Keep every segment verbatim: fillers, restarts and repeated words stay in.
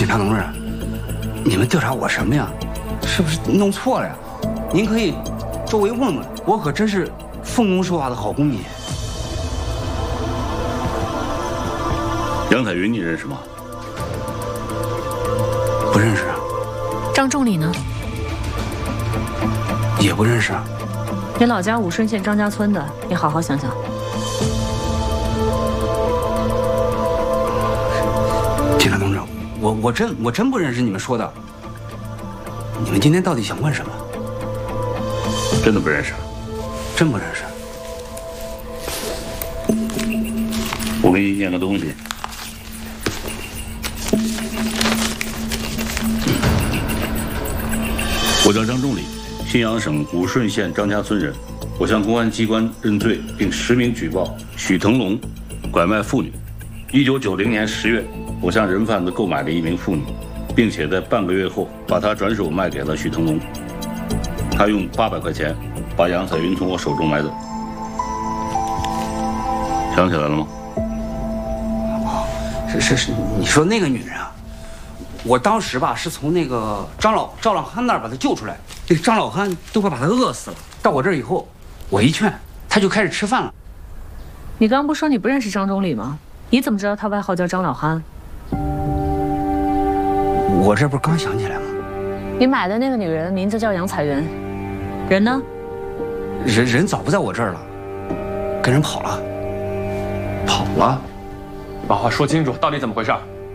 警察同志，你们调查我什么呀？是不是弄错了呀？您可以周围问问，我可真是奉公守法的好公民。 杨彩云，你认识吗？ 不认识。 张仲礼呢？ 也不认识。 你老家武顺县张家村的，你好好想想。 警察同志，我我真我真不认识你们说的。你们今天到底想问什么？ 真的不认识？ 真不认识。 我给你念个东西。我叫张仲礼，信阳省武顺县张家村人。我向公安机关认罪，并实名举报许腾龙拐卖妇女。一九九零年十月，我向人贩子购买了一名妇女，并且在半个月后把她转手卖给了许腾龙。他用八百块钱把杨彩云从我手中买走。想起来了吗？ 是是是，你说那个女人啊，我当时吧是从那个张老赵老汉那儿把她救出来，这个张老汉都快把她饿死了。到我这儿以后，我一劝，她就开始吃饭了。 你刚刚不说你不认识张仲礼吗？你怎么知道他外号叫张老汉？ 我这不是刚想起来吗？ 你买的那个女人名字叫杨彩云，人呢？ 人人早不在我这儿了，跟人跑了。跑了？ 把话说清楚，到底怎么回事？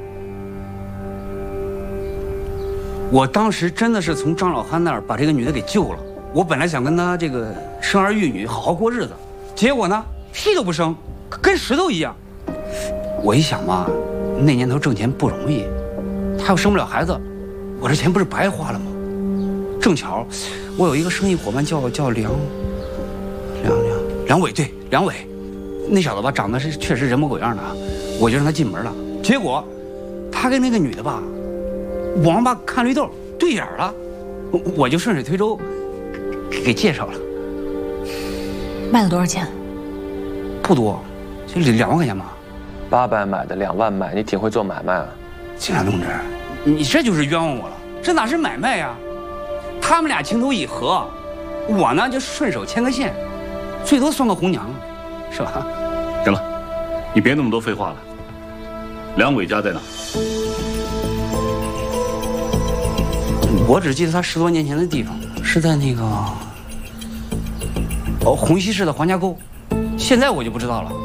我当时真的是从张老汉那儿把这个女的给救了。我本来想跟她这个生儿育女，好好过日子，结果呢，屁都不生，跟石头一样。我一想嘛，那年头挣钱不容易，她又生不了孩子，我这钱不是白花了吗？正巧，我有一个生意伙伴叫叫梁梁梁梁伟，对，梁伟，那小子吧长得是确实人模狗样的，我就让他进门了。结果，他跟那个女的吧，王八看绿豆对眼了，我就顺水推舟给给介绍了。 卖了多少钱？ 不多，就两万块钱吧。 八百买的，两万买，你挺会做买卖啊！ 警察同志，你这就是冤枉我了，这哪是买卖呀？他们俩情投意合，我呢就顺手牵个线，最多算个红娘，是吧？ 行了，你别那么多废话了。梁伟家在哪？ 我只记得他十多年前的地方是在那个哦虹溪市的黄家沟，现在我就不知道了。